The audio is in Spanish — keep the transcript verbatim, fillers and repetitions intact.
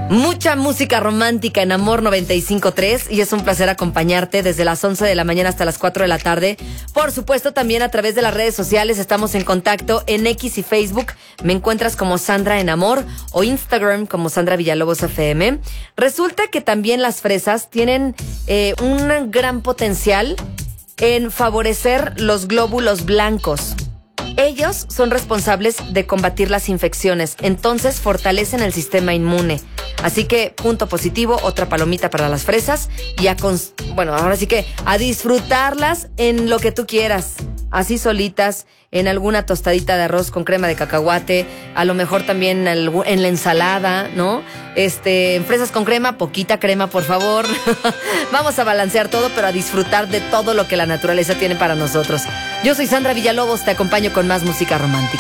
Mucha música romántica en Amor noventa y cinco punto tres y es un placer acompañarte desde las once de la mañana hasta las cuatro de la tarde. Por supuesto, también a través de las redes sociales estamos en contacto en X y Facebook. Me encuentras como Sandra en Amor o Instagram como Sandra Villalobos F M. Resulta que también las fresas tienen eh, un gran potencial en favorecer los glóbulos blancos. Ellos son responsables de combatir las infecciones, entonces fortalecen el sistema inmune. Así que, punto positivo, otra palomita para las fresas y a, cons- bueno, ahora sí que a disfrutarlas en lo que tú quieras. Así solitas, en alguna tostadita de arroz con crema de cacahuate, a lo mejor también en la ensalada, ¿no? Este, en fresas con crema, poquita crema, por favor. Vamos a balancear todo, pero a disfrutar de todo lo que la naturaleza tiene para nosotros. Yo soy Sandra Villalobos, te acompaño con más música romántica.